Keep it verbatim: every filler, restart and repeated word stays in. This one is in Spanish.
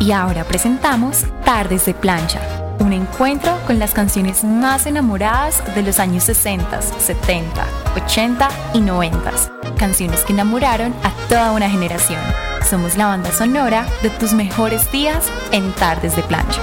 Y ahora presentamos Tardes de Plancha, un encuentro con las canciones más enamoradas de los años sesenta, setenta, ochenta y noventa. Canciones que enamoraron a toda una generación. Somos la banda sonora de tus mejores días en Tardes de Plancha.